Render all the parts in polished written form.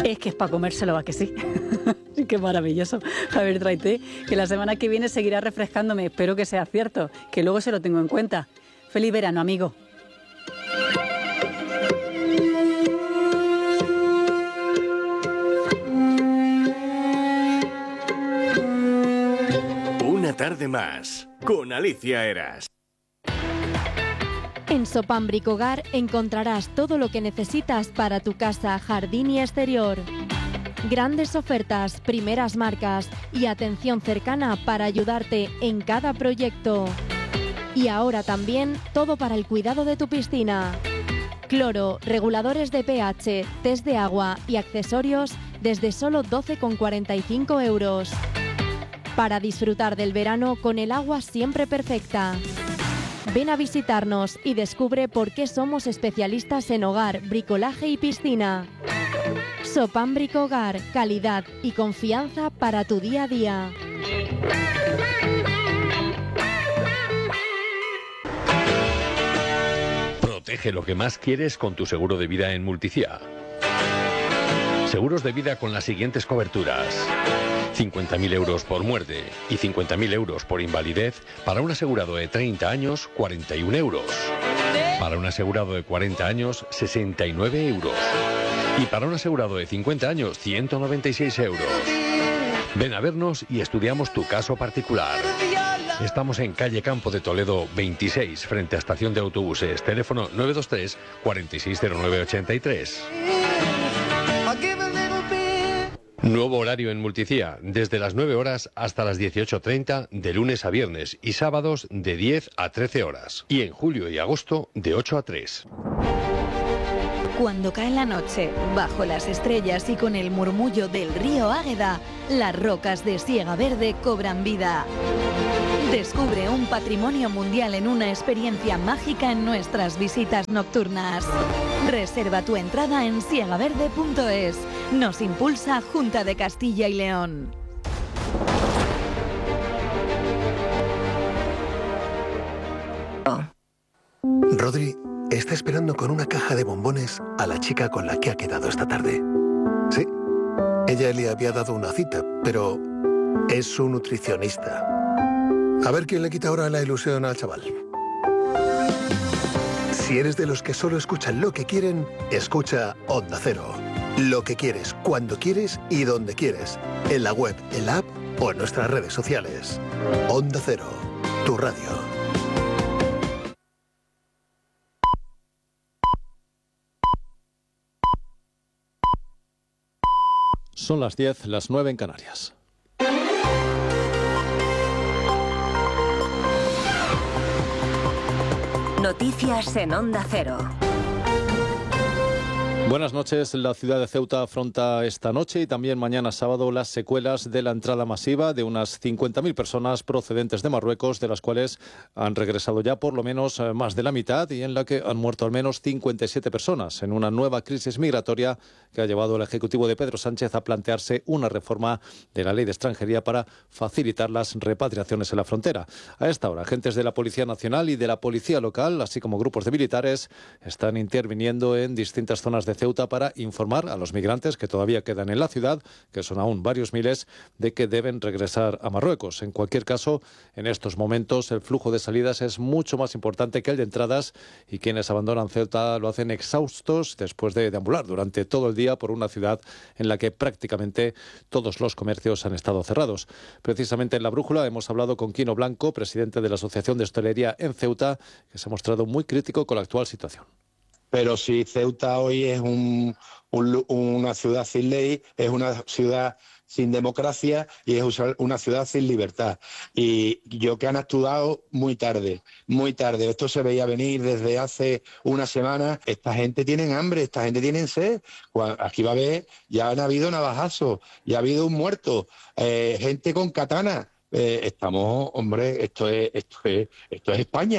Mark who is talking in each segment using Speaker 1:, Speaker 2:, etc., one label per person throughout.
Speaker 1: Es que es para comérselo, ¿a que sí? Qué maravilloso. Javier Traité, que la semana que viene seguirá refrescándome. Espero que sea cierto, que luego se lo tengo en cuenta. Feliz verano, amigo.
Speaker 2: Una tarde más, con Alicia Eras.
Speaker 3: En Sopam Bricogar encontrarás todo lo que necesitas para tu casa, jardín y exterior. Grandes ofertas, primeras marcas y atención cercana para ayudarte en cada proyecto. Y ahora también todo para el cuidado de tu piscina. Cloro, reguladores de pH, test de agua y accesorios desde solo 12,45 euros. Para disfrutar del verano con el agua siempre perfecta. Ven a visitarnos y descubre por qué somos especialistas en hogar, bricolaje y piscina. Sopam Bricogar, calidad y confianza para tu día a día.
Speaker 4: Protege lo que más quieres con tu seguro de vida en Multicia. Seguros de vida con las siguientes coberturas: 50.000 euros por muerte y 50.000 euros por invalidez para un asegurado de 30 años, 41 euros. Para un asegurado de 40 años, 69 euros. Y para un asegurado de 50 años, 196 euros. Ven a vernos y estudiamos tu caso particular. Estamos en calle Campo de Toledo 26, frente a estación de autobuses. Teléfono 923 460983. Nuevo horario en Multicia, desde las 9 horas hasta las 18:30, de lunes a viernes, y sábados de 10 a 13 horas. Y en julio y agosto de 8 a 3.
Speaker 5: Cuando cae la noche, bajo las estrellas y con el murmullo del río Águeda, las rocas de Siega Verde cobran vida. Descubre un patrimonio mundial en una experiencia mágica en nuestras visitas nocturnas. Reserva tu entrada en siegaverde.es. Nos impulsa Junta de Castilla y León.
Speaker 6: Rodri está esperando con una caja de bombones a la chica con la que ha quedado esta tarde. Sí, ella le había dado una cita, pero es su nutricionista. A ver quién le quita ahora la ilusión al chaval. Si eres de los que solo escuchan lo que quieren, escucha Onda Cero. Lo que quieres, cuando quieres y donde quieres. En la web, en la app o en nuestras redes sociales. Onda Cero, tu radio.
Speaker 7: Son las 10, las 9 en Canarias.
Speaker 8: Noticias en Onda Cero.
Speaker 7: Buenas noches. La ciudad de Ceuta afronta esta noche y también mañana sábado las secuelas de la entrada masiva de unas 50.000 personas procedentes de Marruecos, de las cuales han regresado ya por lo menos más de la mitad y en la que han muerto al menos 57 personas, en una nueva crisis migratoria que ha llevado al Ejecutivo de Pedro Sánchez a plantearse una reforma de la ley de extranjería para facilitar las repatriaciones en la frontera. A esta hora, agentes de la Policía Nacional y de la Policía Local, así como grupos de militares, están interviniendo en distintas zonas de Ceuta para informar a los migrantes que todavía quedan en la ciudad, que son aún varios miles, de que deben regresar a Marruecos. En cualquier caso, en estos momentos el flujo de salidas es mucho más importante que el de entradas y quienes abandonan Ceuta lo hacen exhaustos después de deambular durante todo el día por una ciudad en la que prácticamente todos los comercios han estado cerrados. Precisamente en La Brújula hemos hablado con Quino Blanco, presidente de la Asociación de Hostelería en Ceuta, que se ha mostrado muy crítico con la actual situación.
Speaker 9: Pero si Ceuta hoy es una ciudad sin ley, es una ciudad sin democracia y es una ciudad sin libertad. Y yo que han actuado muy tarde, muy tarde. Esto se veía venir desde hace una semana. Esta gente tiene hambre, esta gente tiene sed. Aquí va a haber, ya han habido navajazos, ya ha habido un muerto, gente con katana. Estamos, hombre, esto es España.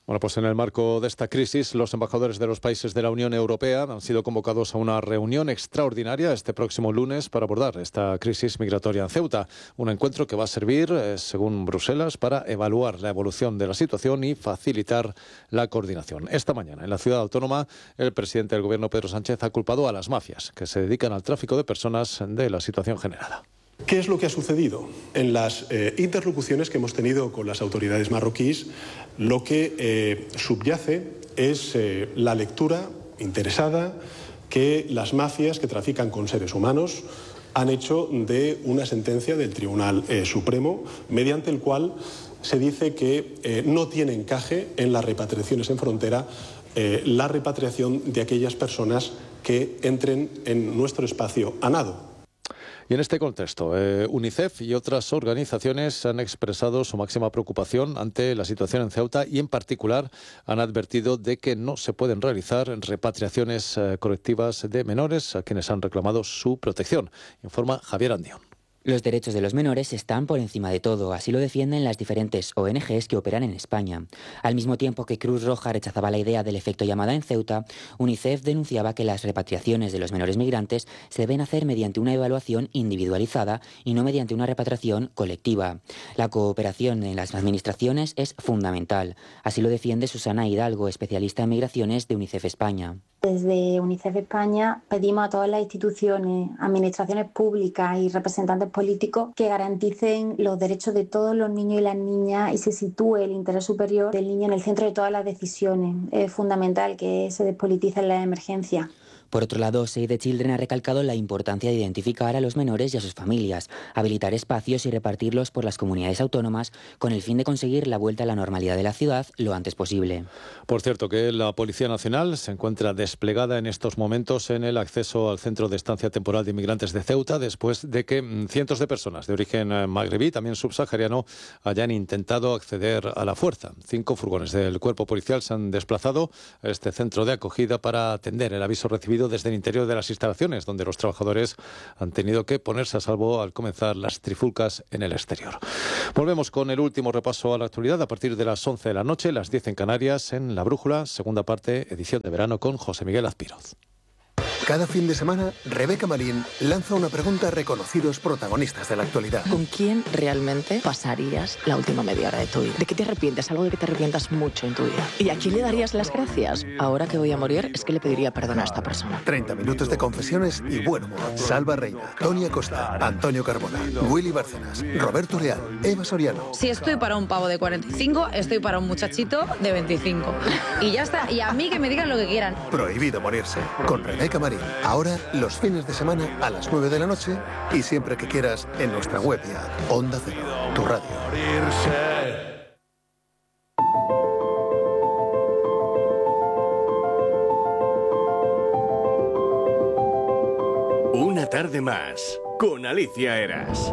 Speaker 7: Bueno, pues en el marco de esta crisis, los embajadores de los países de la Unión Europea han sido convocados a una reunión extraordinaria este próximo lunes para abordar esta crisis migratoria en Ceuta. Un encuentro que va a servir, según Bruselas, para evaluar la evolución de la situación y facilitar la coordinación. Esta mañana, en la ciudad autónoma, el presidente del Gobierno, Pedro Sánchez, ha culpado a las mafias que se dedican al tráfico de personas de la situación generada.
Speaker 10: ¿Qué es lo que ha sucedido? En las interlocuciones que hemos tenido con las autoridades marroquíes, lo que subyace es la lectura interesada que las mafias que trafican con seres humanos han hecho de una sentencia del Tribunal Supremo, mediante el cual se dice que no tiene encaje en las repatriaciones en frontera la repatriación de aquellas personas que entren en nuestro espacio a nado.
Speaker 7: Y en este contexto, UNICEF y otras organizaciones han expresado su máxima preocupación ante la situación en Ceuta y, en particular, han advertido de que no se pueden realizar repatriaciones colectivas de menores a quienes han reclamado su protección. Informa Javier Andión.
Speaker 11: Los derechos de los menores están por encima de todo, así lo defienden las diferentes ONGs que operan en España. Al mismo tiempo que Cruz Roja rechazaba la idea del efecto llamada en Ceuta, UNICEF denunciaba que las repatriaciones de los menores migrantes se deben hacer mediante una evaluación individualizada y no mediante una repatriación colectiva. La cooperación en las administraciones es fundamental, así lo defiende Susana Hidalgo, especialista en migraciones de UNICEF España.
Speaker 12: Desde UNICEF España pedimos a todas las instituciones, administraciones públicas y representantes políticos que garanticen los derechos de todos los niños y las niñas y se sitúe el interés superior del niño en el centro de todas las decisiones. Es fundamental que se despoliticen las emergencias.
Speaker 11: Por otro lado, Save the Children ha recalcado la importancia de identificar a los menores y a sus familias, habilitar espacios y repartirlos por las comunidades autónomas con el fin de conseguir la vuelta a la normalidad de la ciudad lo antes posible.
Speaker 7: Por cierto, que la Policía Nacional se encuentra desplegada en estos momentos en el acceso al Centro de Estancia Temporal de Inmigrantes de Ceuta después de que cientos de personas de origen magrebí, también subsahariano, hayan intentado acceder a la fuerza. 5 furgones del cuerpo policial se han desplazado a este centro de acogida para atender el aviso recibido desde el interior de las instalaciones, donde los trabajadores han tenido que ponerse a salvo al comenzar las trifulcas en el exterior. Volvemos con el último repaso a la actualidad a partir de las 11 de la noche, las 10 en Canarias, en La Brújula, segunda parte, edición de verano con José Miguel Azpiroz.
Speaker 6: Cada fin de semana, Rebeca Marín lanza una pregunta a reconocidos protagonistas de la actualidad.
Speaker 13: ¿Con quién realmente pasarías la última media hora de tu vida? ¿De qué te arrepientes? Algo de que te arrepientas mucho en tu vida. ¿Y a quién le darías las gracias? Ahora que voy a morir, es que le pediría perdón a esta persona.
Speaker 6: 30 minutos de confesiones y buen humor. Salva Reina, Tony Acosta, Antonio Carbona, Willy Bárcenas, Roberto Leal, Eva Soriano.
Speaker 14: Si estoy para un pavo de 45, estoy para un muchachito de 25. Y ya está. Y a mí que me digan lo que quieran.
Speaker 6: Prohibido morirse. Con Rebeca Marín. Ahora, los fines de semana a las 9 de la noche y siempre que quieras en nuestra web y app. Onda Cero, tu radio.
Speaker 2: Una tarde más con Alicia Eras.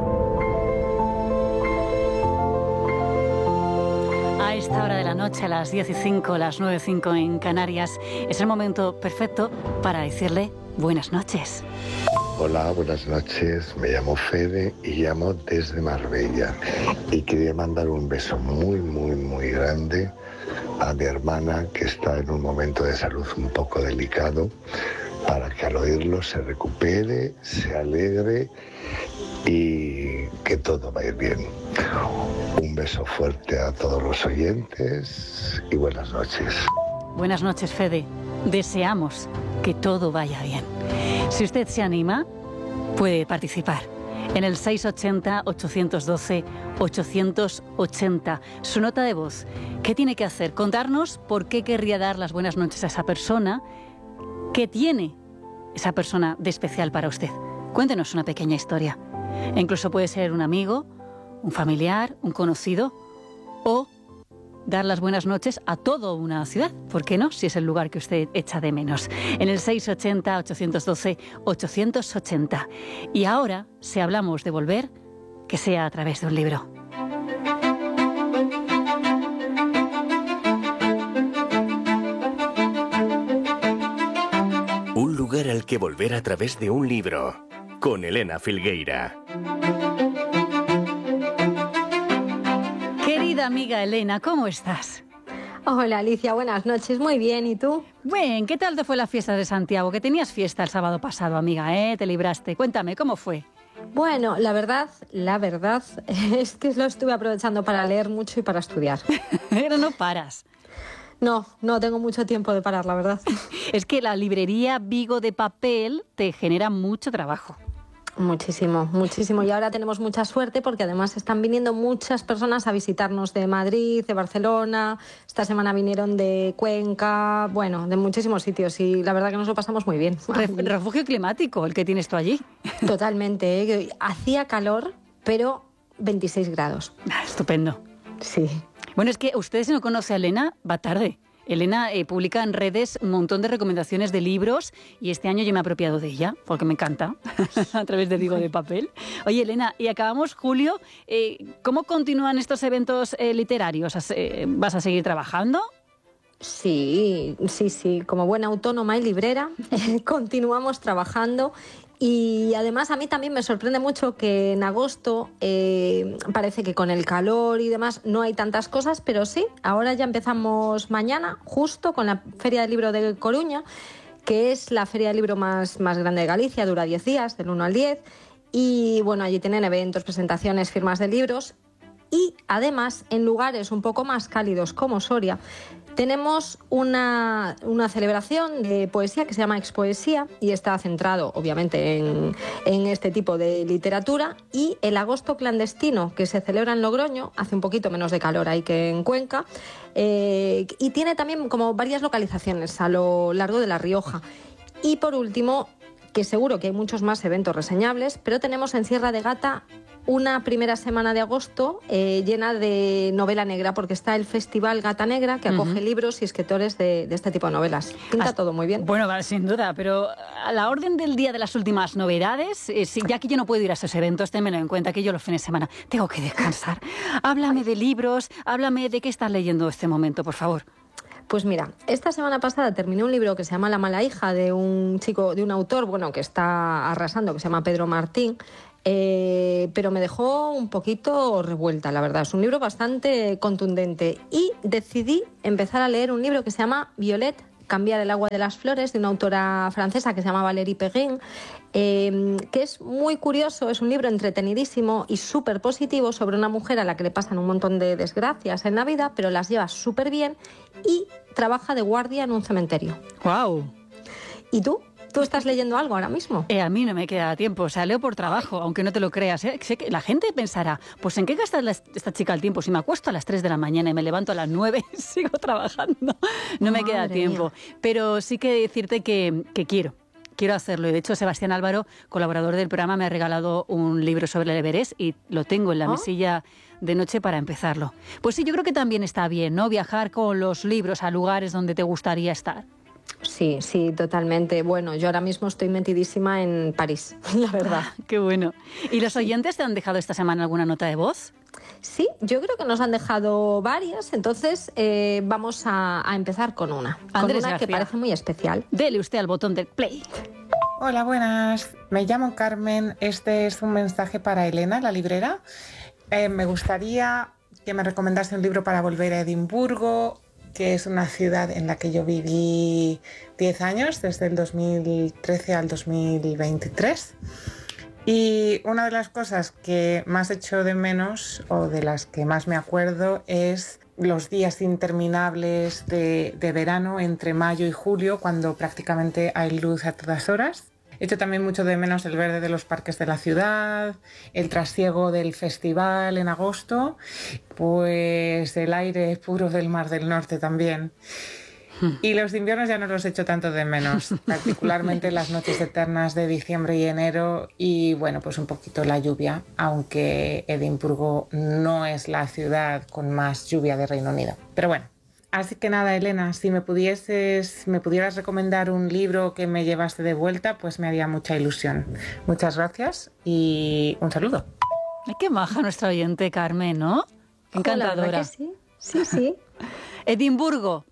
Speaker 1: A esta hora de la noche, a las 10:05, las 9:05 en Canarias, es el momento perfecto para decirle buenas noches.
Speaker 15: Hola, buenas noches. Me llamo Fede y llamo desde Marbella. Y quería mandar un beso muy grande a mi hermana, que está en un momento de salud un poco delicado, para que al oírlo se recupere, se alegre y que todo va a ir bien. Un beso fuerte a todos los oyentes y buenas noches.
Speaker 1: Buenas noches, Fede. Deseamos que todo vaya bien. Si usted se anima, puede participar en el 680-812-880. Su nota de voz. ¿Qué tiene que hacer? Contarnos por qué querría dar las buenas noches a esa persona. ¿Qué tiene esa persona de especial para usted? Cuéntenos una pequeña historia. Incluso puede ser un amigo, un familiar, un conocido, o dar las buenas noches a toda una ciudad. ¿Por qué no? Si es el lugar que usted echa de menos. En el 680-812-880. Y ahora, si hablamos de volver, que sea a través de un libro.
Speaker 2: Un lugar al que volver a través de un libro. Con Elena Filgueira.
Speaker 1: Querida amiga Elena, ¿cómo estás?
Speaker 16: Hola Alicia, buenas noches. Muy bien, ¿y tú?
Speaker 1: Bien, ¿qué tal te fue la fiesta de Santiago? Que tenías fiesta el sábado pasado, amiga, ¿eh? Te libraste. Cuéntame, ¿cómo fue?
Speaker 16: Bueno, la verdad es que lo estuve aprovechando para leer mucho y para estudiar.
Speaker 1: Pero no paras.
Speaker 16: No tengo mucho tiempo de parar, la verdad.
Speaker 1: Es que la librería Vigo de papel te genera mucho trabajo.
Speaker 16: Muchísimo. Y ahora tenemos mucha suerte porque además están viniendo muchas personas a visitarnos de Madrid, de Barcelona. Esta semana vinieron de Cuenca, bueno, de muchísimos sitios y la verdad que nos lo pasamos muy bien.
Speaker 1: Refugio climático el que tienes tú allí.
Speaker 16: Totalmente, ¿eh? Hacía calor, pero 26 grados.
Speaker 1: Estupendo.
Speaker 16: Sí.
Speaker 1: Bueno, es que ustedes, si no conocen a Elena, va tarde. Elena publica en redes un montón de recomendaciones de libros y este año yo me he apropiado de ella, porque me encanta, a través de Vigo de papel. Oye, Elena, y acabamos julio. ¿Cómo continúan estos eventos literarios? ¿Vas a seguir trabajando?
Speaker 16: Sí. Como buena autónoma y librera, continuamos trabajando. Y además a mí también me sorprende mucho que en agosto parece que con el calor y demás no hay tantas cosas, pero sí, ahora ya empezamos mañana justo con la Feria del Libro de Coruña, que es la feria del libro más grande de Galicia, dura 10 días, del 1 al 10, y bueno, allí tienen eventos, presentaciones, firmas de libros y además en lugares un poco más cálidos como Soria, tenemos una celebración de poesía que se llama Expoesía y está centrado obviamente en este tipo de literatura, y el agosto clandestino que se celebra en Logroño, hace un poquito menos de calor ahí que en Cuenca, y tiene también como varias localizaciones a lo largo de La Rioja. Y por último, que seguro que hay muchos más eventos reseñables, pero tenemos en Sierra de Gata una primera semana de agosto llena de novela negra, porque está el Festival Gata Negra, que acoge libros y escritores de este tipo de novelas. Pinta todo muy bien.
Speaker 1: Bueno, sin duda, pero a la orden del día de las últimas novedades, ya que yo no puedo ir a esos eventos, ténmelo en cuenta, que yo los fines de semana tengo que descansar. Háblame de libros, háblame de qué estás leyendo en este momento, por favor.
Speaker 16: Pues mira, esta semana pasada terminé un libro que se llama La mala hija, de un autor, bueno, que está arrasando, que se llama Pedro Martín, pero me dejó un poquito revuelta, la verdad. Es un libro bastante contundente y decidí empezar a leer un libro que se llama Violet, cambiar el agua de las flores, de una autora francesa que se llama Valérie Perrin, que es muy curioso. Es un libro entretenidísimo y súper positivo sobre una mujer a la que le pasan un montón de desgracias en la vida, pero las lleva súper bien y trabaja de guardia en un cementerio.
Speaker 1: ¡Guau!
Speaker 16: ¿Y tú? ¿Tú estás leyendo algo ahora mismo?
Speaker 1: A mí no me queda tiempo, o sea, leo por trabajo, aunque no te lo creas. Sé que la gente pensará, pues ¿en qué gasta esta chica el tiempo? Si me acuesto a las 3 de la mañana y me levanto a las 9, sigo trabajando. No me queda tiempo. Pero sí que decirte que quiero hacerlo. Y de hecho, Sebastián Álvaro, colaborador del programa, me ha regalado un libro sobre el Everest y lo tengo en la mesilla de noche para empezarlo. Pues sí, yo creo que también está bien, ¿no? Viajar con los libros a lugares donde te gustaría estar.
Speaker 16: Sí, totalmente. Bueno, yo ahora mismo estoy metidísima en París, la verdad.
Speaker 1: Qué bueno. ¿Y los oyentes te han dejado esta semana alguna nota de voz?
Speaker 16: Sí, yo creo que nos han dejado varias, entonces vamos a empezar con una.
Speaker 1: Andrés
Speaker 16: con una
Speaker 1: García,
Speaker 16: que parece muy especial.
Speaker 1: Dele usted al botón del play.
Speaker 17: Hola, buenas. Me llamo Carmen. Este es un mensaje para Elena, la librera. Me gustaría que me recomendase un libro para volver a Edimburgo, que es una ciudad en la que yo viví 10 años, desde el 2013 al 2023. Y una de las cosas que más echo de menos, o de las que más me acuerdo, es los días interminables de verano entre mayo y julio, cuando prácticamente hay luz a todas horas. Echo también mucho de menos el verde de los parques de la ciudad, el trasiego del festival en agosto, pues el aire puro del Mar del Norte también. Y los inviernos ya no los echo tanto de menos, particularmente las noches eternas de diciembre y enero, y bueno, pues un poquito la lluvia, aunque Edimburgo no es la ciudad con más lluvia de Reino Unido. Pero bueno. Así que nada, Elena, si me pudieras recomendar un libro que me llevaste de vuelta, pues me haría mucha ilusión. Muchas gracias y un saludo.
Speaker 1: Ay, qué maja nuestra oyente, Carmen, ¿no? Encantadora.
Speaker 16: Que sí, sí.
Speaker 1: Edimburgo.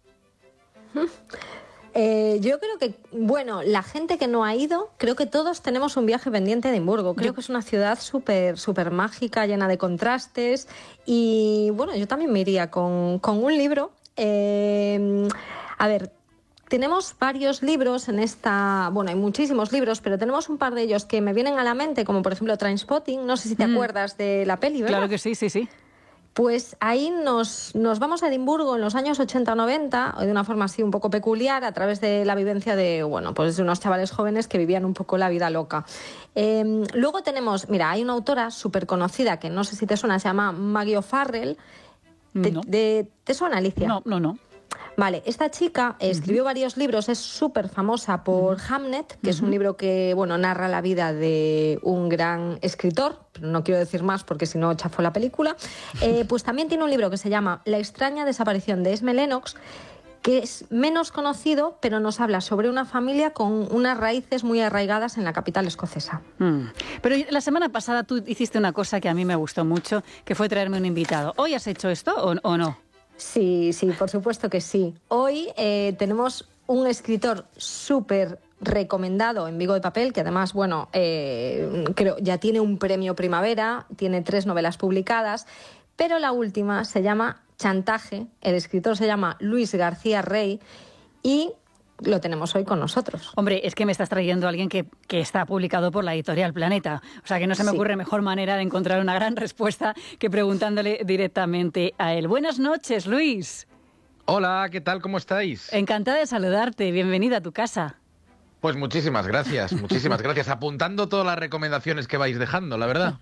Speaker 16: Yo creo que, bueno, la gente que no ha ido, creo que todos tenemos un viaje pendiente a Edimburgo. Creo que es una ciudad súper mágica, llena de contrastes. Y bueno, yo también me iría con un libro A ver, tenemos varios libros en esta... Bueno, hay muchísimos libros, pero tenemos un par de ellos que me vienen a la mente, como por ejemplo Trainspotting. No sé si te acuerdas de la peli, ¿verdad?
Speaker 1: Claro que sí, sí, sí.
Speaker 16: Pues ahí nos vamos a Edimburgo en los años 80 o 90, de una forma así un poco peculiar, a través de la vivencia de, bueno, pues de unos chavales jóvenes que vivían un poco la vida loca. Luego tenemos, mira, hay una autora súper conocida, que no sé si te suena, se llama Maggie O'Farrell. ¿Te suena, Alicia?
Speaker 1: No.
Speaker 16: Vale, esta chica escribió varios libros, es súper famosa por Hamnet, que es un libro que, bueno, narra la vida de un gran escritor, pero no quiero decir más porque si no chafó la película. Pues también tiene un libro que se llama La extraña desaparición de Esme Lennox, que es menos conocido, pero nos habla sobre una familia con unas raíces muy arraigadas en la capital escocesa.
Speaker 1: Pero la semana pasada tú hiciste una cosa que a mí me gustó mucho, que fue traerme un invitado. ¿Hoy has hecho esto o no?
Speaker 16: Sí, por supuesto que sí. Hoy tenemos un escritor súper recomendado en Vigo de Papel, que además, bueno, creo ya tiene un premio Primavera, tiene 3 novelas publicadas, pero la última se llama Chantaje, el escritor se llama Luis García Rey y lo tenemos hoy con nosotros.
Speaker 1: Hombre, es que me estás trayendo a alguien que está publicado por la editorial Planeta. O sea, que no se me ocurre mejor manera de encontrar una gran respuesta que preguntándole directamente a él. Buenas noches, Luis.
Speaker 18: Hola, ¿qué tal? ¿Cómo estáis?
Speaker 1: Encantada de saludarte. Bienvenida a tu casa.
Speaker 18: Pues muchísimas gracias. Apuntando todas las recomendaciones que vais dejando, la verdad.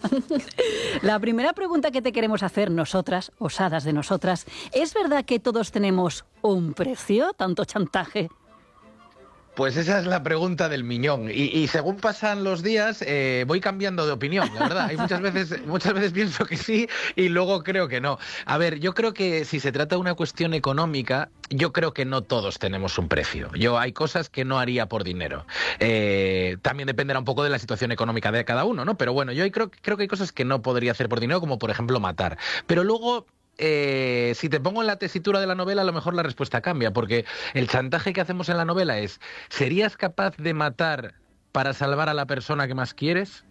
Speaker 1: La primera pregunta que te queremos hacer nosotras, osadas de nosotras, ¿es verdad que todos tenemos un precio, tanto chantaje?
Speaker 18: Pues esa es la pregunta del millón. Y según pasan los días, voy cambiando de opinión, la verdad. Hay muchas veces pienso que sí y luego creo que no. A ver, yo creo que si se trata de una cuestión económica, yo creo que no todos tenemos un precio. Hay cosas que no haría por dinero. También dependerá un poco de la situación económica de cada uno, ¿no? Pero bueno, yo creo que hay cosas que no podría hacer por dinero, como por ejemplo matar. Pero luego... si te pongo en la tesitura de la novela, a lo mejor la respuesta cambia, porque el chantaje que hacemos en la novela es: ¿serías capaz de matar para salvar a la persona que más quieres?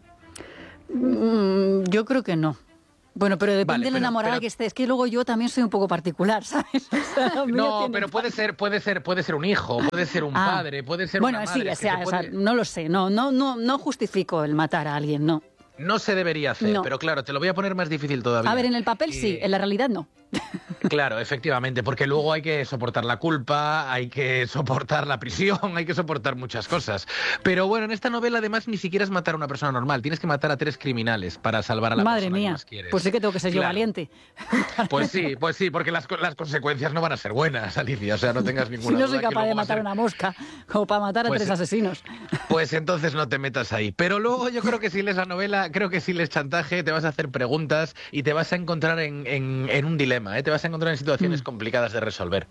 Speaker 1: Yo creo que no. Bueno, pero depende de lo enamorada que estés. Es que luego yo también soy un poco particular, ¿sabes? O sea,
Speaker 18: no, pero puede ser un hijo, puede ser un padre, puede ser una madre.
Speaker 1: Bueno, sí, o sea, no lo sé. No justifico el matar a alguien, no.
Speaker 18: No se debería hacer, pero claro, te lo voy a poner más difícil todavía.
Speaker 1: A ver, en el papel sí, en la realidad no.
Speaker 18: Claro, efectivamente, porque luego hay que soportar la culpa, hay que soportar la prisión, hay que soportar muchas cosas. Pero bueno, en esta novela además ni siquiera es matar a una persona normal, tienes que matar a 3 criminales para salvar a la persona que más quieres.
Speaker 1: Pues sí que tengo que ser yo valiente.
Speaker 18: Pues sí, porque las consecuencias no van a ser buenas, Alicia, o sea, no tengas ninguna duda.
Speaker 1: Si no soy capaz de matar a una mosca, como para matar a 3 asesinos.
Speaker 18: Pues entonces no te metas ahí. Pero luego yo creo que si lees la novela, creo que si lees Chantaje, te vas a hacer preguntas y te vas a encontrar en un dilema, te vas a encontrar en situaciones complicadas de resolver.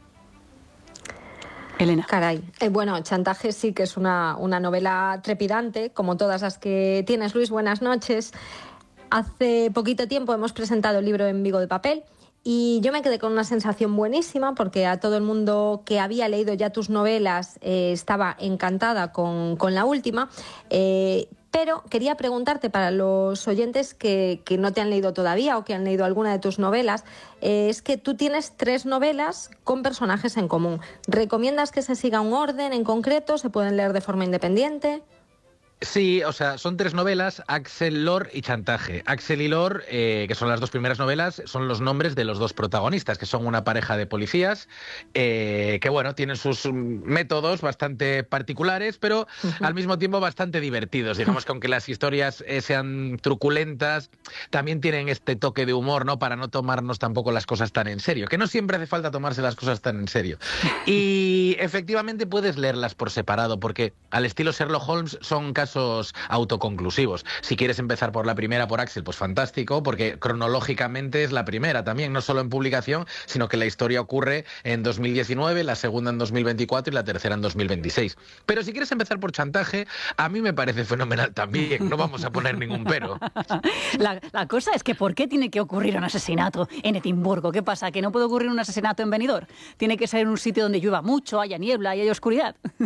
Speaker 1: Elena.
Speaker 16: Caray. Bueno, Chantaje sí que es una novela trepidante, como todas las que tienes, Luis. Buenas noches. Hace poquito tiempo hemos presentado el libro en Vigo de Papel y yo me quedé con una sensación buenísima porque a todo el mundo que había leído ya tus novelas estaba encantada con la última. Pero quería preguntarte, para los oyentes que no te han leído todavía o que han leído alguna de tus novelas, es que tú tienes 3 novelas con personajes en común. ¿Recomiendas que se siga un orden en concreto? ¿Se pueden leer de forma independiente?
Speaker 18: Sí, o sea, son 3 novelas, Axel, Lor y Chantaje. Axel y Lor, que son las 2 primeras novelas, son los nombres de los 2 protagonistas, que son una pareja de policías, que bueno, tienen sus métodos bastante particulares, pero al mismo tiempo bastante divertidos. Digamos que aunque las historias sean truculentas, también tienen este toque de humor, ¿no? Para no tomarnos tampoco las cosas tan en serio, que no siempre hace falta tomarse las cosas tan en serio. Y efectivamente puedes leerlas por separado, porque al estilo Sherlock Holmes son casos autoconclusivos. Si quieres empezar por la primera, por Axel, pues fantástico, porque cronológicamente es la primera también, no solo en publicación, sino que la historia ocurre en 2019, la segunda en 2024 y la tercera en 2026. Pero si quieres empezar por Chantaje, a mí me parece fenomenal también, no vamos a poner ningún pero.
Speaker 1: La cosa es que ¿por qué tiene que ocurrir un asesinato en Edimburgo? ¿Qué pasa? ¿Que no puede ocurrir un asesinato en Benidorm? ¿Tiene que ser en un sitio donde llueva mucho, haya niebla y haya oscuridad?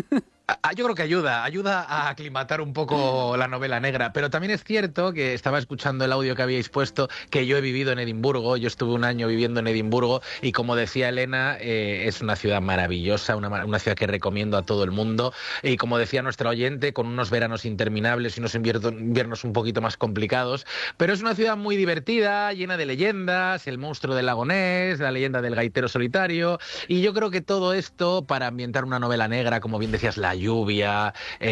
Speaker 18: Yo creo que ayuda a aclimatar un poco la novela negra, pero también es cierto que estaba escuchando el audio que habíais puesto, que yo he vivido en Edimburgo, yo estuve un año viviendo en Edimburgo y como decía Elena, es una ciudad maravillosa, una ciudad que recomiendo a todo el mundo y como decía nuestra oyente, con unos veranos interminables y unos inviernos un poquito más complicados, pero es una ciudad muy divertida, llena de leyendas, el monstruo del lago Ness, la leyenda del gaitero solitario, y yo creo que todo esto para ambientar una novela negra, como bien decías, la lluvia,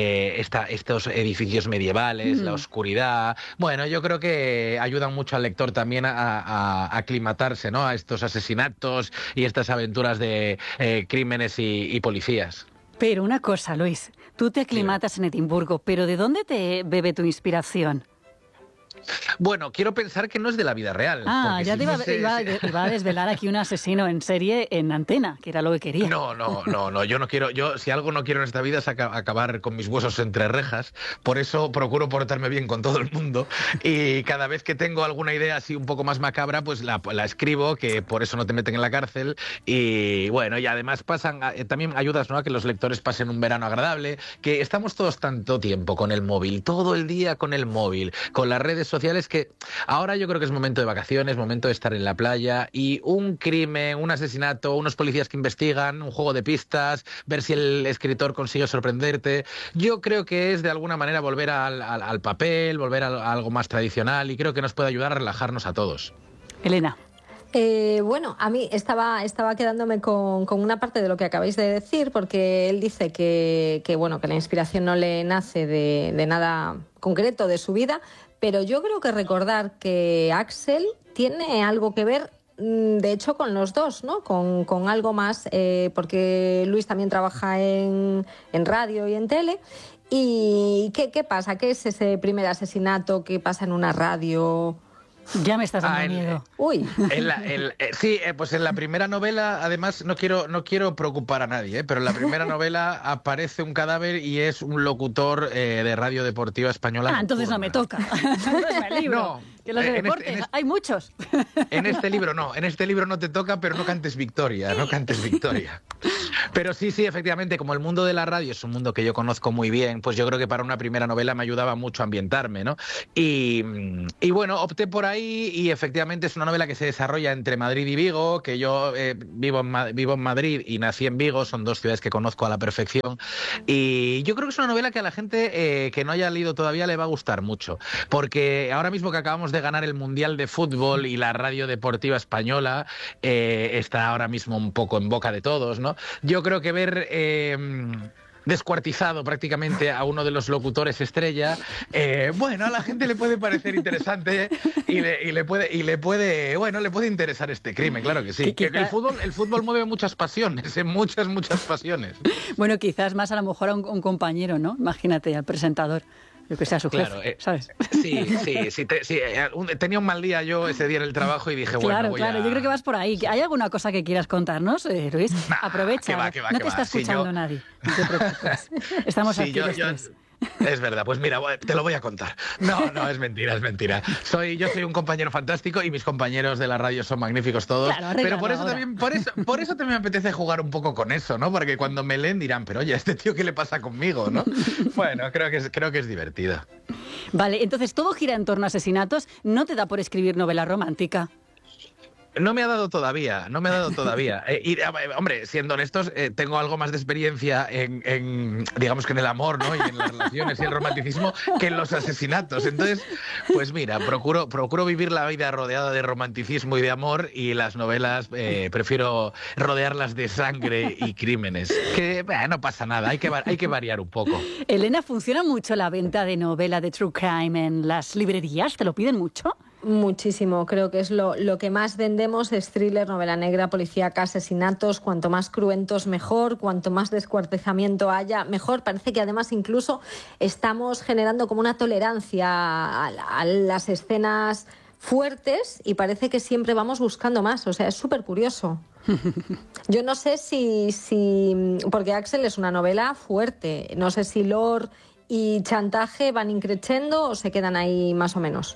Speaker 18: estos edificios medievales, la oscuridad. Bueno, yo creo que ayudan mucho al lector también a aclimatarse, ¿no? A estos asesinatos y estas aventuras de crímenes y policías.
Speaker 1: Pero una cosa, Luis, tú te aclimatas en Edimburgo, pero ¿de dónde te bebe tu inspiración?
Speaker 18: Bueno, quiero pensar que no es de la vida real.
Speaker 1: Ya te iba a desvelar aquí un asesino en serie en antena, que era lo que quería.
Speaker 18: No, yo no quiero, si algo no quiero en esta vida es acabar con mis huesos entre rejas, por eso procuro portarme bien con todo el mundo y cada vez que tengo alguna idea así un poco más macabra, pues la escribo, que por eso no te meten en la cárcel y bueno, y además también ayudas, ¿no?, a que los lectores pasen un verano agradable, que estamos todos tanto tiempo con el móvil, todo el día con el móvil, con las redes sociales, que ahora yo creo que es momento de vacaciones, momento de estar en la playa y un crimen, un asesinato, unos policías que investigan, un juego de pistas, ver si el escritor consigue sorprenderte. Yo creo que es de alguna manera volver al papel, volver a algo más tradicional y creo que nos puede ayudar a relajarnos a todos.
Speaker 1: Elena.
Speaker 16: Bueno, a mí estaba quedándome con una parte de lo que acabáis de decir, porque él dice que la inspiración no le nace de nada concreto de su vida, pero yo creo que recordar que Axel tiene algo que ver, de hecho, con los dos, ¿no? Con algo más, porque Luis también trabaja en radio y en tele. ¿Y qué pasa? ¿Qué es ese primer asesinato que pasa en una radio?
Speaker 1: Ya me estás dando miedo.
Speaker 16: Uy.
Speaker 18: Sí, pues en la primera novela, además, no quiero preocupar a nadie, pero en la primera novela aparece un cadáver y es un locutor de Radio Deportiva Española.
Speaker 1: Entonces no me toca. Entonces me libro.
Speaker 18: No.
Speaker 1: Que los de deportes, hay muchos.
Speaker 18: En este libro no te toca, pero no cantes victoria. Pero sí, efectivamente, como el mundo de la radio es un mundo que yo conozco muy bien, pues yo creo que para una primera novela me ayudaba mucho a ambientarme, ¿no? Y bueno, opté por ahí y efectivamente es una novela que se desarrolla entre Madrid y Vigo, que yo vivo en Madrid y nací en Vigo, son dos ciudades que conozco a la perfección. Y yo creo que es una novela que a la gente que no haya leído todavía le va a gustar mucho, porque ahora mismo que acabamos de ganar el Mundial de Fútbol y la Radio Deportiva Española está ahora mismo un poco en boca de todos, ¿no? Yo creo que ver descuartizado prácticamente a uno de los locutores estrella, bueno, a la gente le puede parecer interesante y le puede interesar este crimen, claro que sí. Que el fútbol mueve muchas pasiones, muchas pasiones.
Speaker 1: Bueno, quizás más a lo mejor a un compañero, ¿no? Imagínate, al presentador. Yo que sea su jefe,
Speaker 18: claro,
Speaker 1: ¿sabes?
Speaker 18: Sí. Tenía un mal día yo ese día en el trabajo y dije,
Speaker 1: Claro, yo creo que vas por ahí. ¿Hay alguna cosa que quieras contarnos, Luis? Aprovecha. No te está escuchando nadie. No te preocupes. Estamos aquí los tres.
Speaker 18: Es verdad, pues mira, te lo voy a contar. No, es mentira. Yo soy un compañero fantástico y mis compañeros de la radio son magníficos todos. Claro, pero por eso también me apetece jugar un poco con eso, ¿no? Porque cuando me leen dirán, pero oye, ¿a este tío qué le pasa conmigo, no? Bueno, creo que es divertido.
Speaker 1: Vale, entonces todo gira en torno a asesinatos. ¿No te da por escribir novela romántica?
Speaker 18: No me ha dado todavía. Hombre, siendo honestos, tengo algo más de experiencia digamos que en el amor, ¿no? Y en las relaciones y el romanticismo que en los asesinatos. Entonces, pues mira, procuro vivir la vida rodeada de romanticismo y de amor y las novelas prefiero rodearlas de sangre y crímenes. Que no pasa nada, hay que variar un poco.
Speaker 1: Elena, ¿funciona mucho la venta de novela de True Crime en las librerías? ¿Te lo piden mucho?
Speaker 16: Muchísimo, creo que es lo que más vendemos, es thriller, novela negra, policíaca, asesinatos. Cuanto más cruentos mejor, cuanto más descuartizamiento haya mejor. Parece que además incluso estamos generando como una tolerancia a las escenas fuertes y parece que siempre vamos buscando más, o sea, es súper curioso. Yo no sé si porque Axel es una novela fuerte, no sé si Lore y Chantaje van increciendo o se quedan ahí más o menos.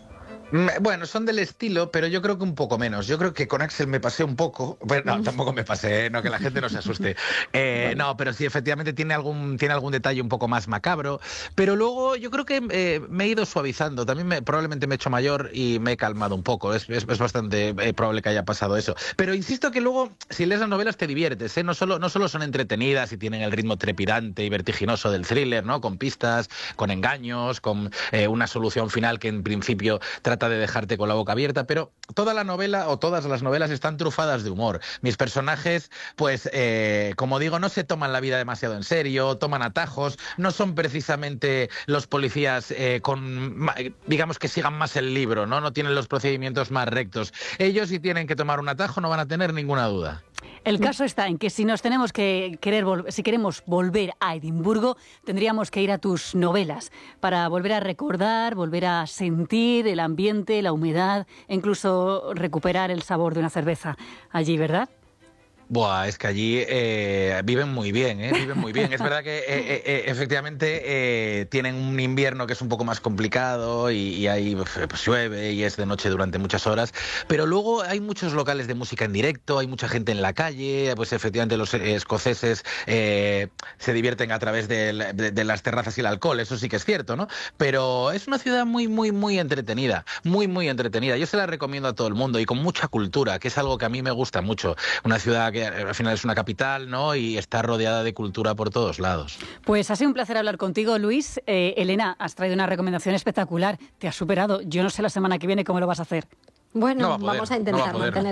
Speaker 18: Bueno, son del estilo, pero yo creo que un poco menos. Yo creo que con Axel me pasé un poco. Bueno, no, tampoco me pasé, no, que la gente no se asuste. No, pero sí, efectivamente tiene algún detalle un poco más macabro. Pero luego yo creo que me he ido suavizando. También probablemente me he hecho mayor y me he calmado un poco. Es bastante probable que haya pasado eso. Pero insisto que luego, si lees las novelas, te diviertes, ¿eh? No solo son entretenidas y tienen el ritmo trepidante y vertiginoso del thriller, ¿no? Con pistas, con engaños, con una solución final que en principio trata de dejarte con la boca abierta, pero toda la novela o todas las novelas están trufadas de humor. Mis personajes, pues, como digo, no se toman la vida demasiado en serio, toman atajos, no son precisamente los policías digamos que sigan más el libro, ¿no? No tienen los procedimientos más rectos. Ellos, si tienen que tomar un atajo, no van a tener ninguna duda.
Speaker 1: El caso está en que si nos tenemos que si queremos volver a Edimburgo, tendríamos que ir a tus novelas para volver a recordar, volver a sentir el ambiente, la humedad, e incluso recuperar el sabor de una cerveza allí, ¿verdad?
Speaker 18: Buah, es que allí viven muy bien, viven muy bien. Es verdad que efectivamente tienen un invierno que es un poco más complicado y ahí pues, llueve y es de noche durante muchas horas, pero luego hay muchos locales de música en directo, hay mucha gente en la calle, pues efectivamente los escoceses se divierten a través de las terrazas y el alcohol, eso sí que es cierto, ¿no? Pero es una ciudad muy, muy, muy entretenida, muy, muy entretenida. Yo se la recomiendo a todo el mundo y con mucha cultura, que es algo que a mí me gusta mucho. Una ciudad que al final es una capital, ¿no? Y está rodeada de cultura por todos lados.
Speaker 1: Pues ha sido un placer hablar contigo, Luis. Elena, has traído una recomendación espectacular. Te has superado. Yo no sé la semana que viene cómo lo vas a hacer.
Speaker 16: Bueno, vamos a intentar mantener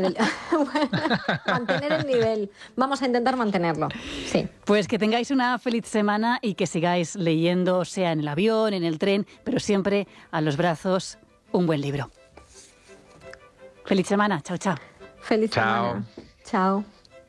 Speaker 16: el nivel. Vamos a intentar mantenerlo. Sí.
Speaker 1: Pues que tengáis una feliz semana y que sigáis leyendo, sea en el avión, en el tren, pero siempre a los brazos un buen libro. Feliz semana. Chao, chao.
Speaker 16: Feliz semana. Chao.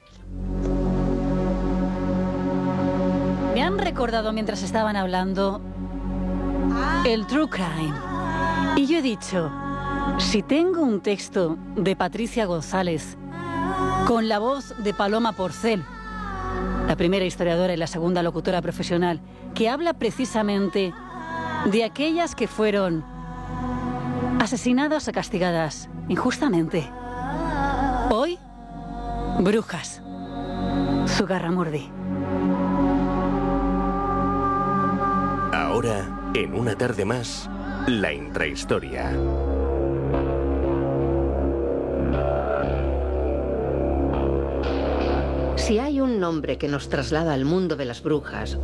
Speaker 1: Me han recordado mientras estaban hablando el True Crime. Y yo he dicho, si tengo un texto de Patricia González con la voz de Paloma Porcel, la primera historiadora y la segunda locutora profesional, que habla precisamente de aquellas que fueron asesinadas o castigadas injustamente. Hoy, brujas. Zugarramurdi.
Speaker 2: Ahora, en una tarde más, la intrahistoria.
Speaker 19: Si hay un nombre que nos traslada al mundo de las brujas,